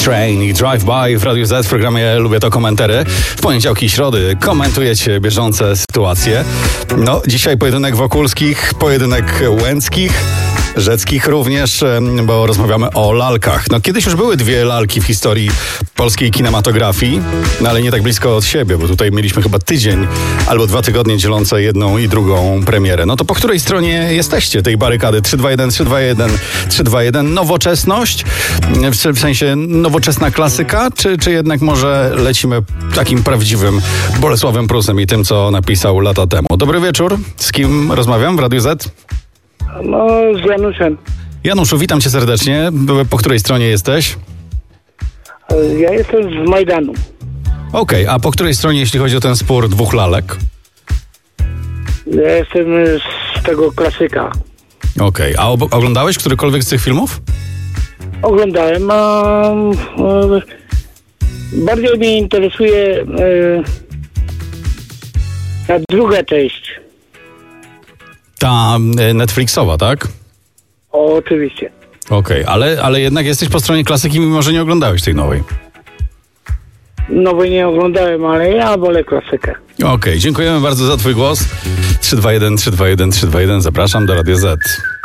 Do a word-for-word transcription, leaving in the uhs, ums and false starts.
Train i Drive By w Radiu Z w programie Lubię to Komentery. W poniedziałki i środy komentujecie bieżące sytuacje. No, dzisiaj pojedynek wokulskich, pojedynek łęckich, rzeckich również, bo rozmawiamy o lalkach. No, kiedyś już były dwie lalki w historii polskiej kinematografii, no ale nie tak blisko od siebie, bo tutaj mieliśmy chyba tydzień albo dwa tygodnie dzielące jedną i drugą premierę. No to po której stronie jesteście tej barykady? trzy dwa jeden, trzy dwa jeden, trzy dwa jeden. Nowoczesność? W sensie nowoczesna klasyka? Czy, czy jednak może lecimy takim prawdziwym Bolesławem Prusem i tym, co napisał lata temu? Dobry wieczór. Z kim rozmawiam w Radiu Z? No, z Januszem. Januszu, witam cię serdecznie. Po której stronie jesteś? Ja jestem z Majdanu. Okej, okay, a po której stronie, jeśli chodzi o ten spór dwóch lalek? Ja jestem z tego klasyka. Okej, okay, a ob- oglądałeś którykolwiek z tych filmów? Oglądałem, a, a bardziej mnie interesuje e, ta druga część. Ta e, Netflixowa, tak? O, oczywiście. Okej, okay, ale, ale jednak jesteś po stronie klasyki, mimo że nie oglądałeś tej nowej. Nowej nie oglądałem, ale ja wolę klasykę. Okej, okay, dziękujemy bardzo za twój głos. trzy dwa jeden, trzy dwa jeden, trzy dwa jeden, zapraszam do Radia Z.